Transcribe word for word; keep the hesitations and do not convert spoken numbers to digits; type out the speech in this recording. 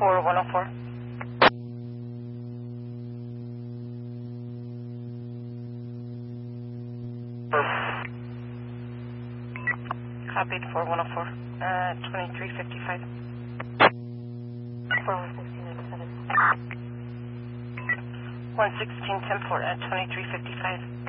for one oh four. Copied for one oh four, uh, twenty-three fifty-five. For one sixteen ninety-seven. one sixteen ten four at twenty-three fifty-five.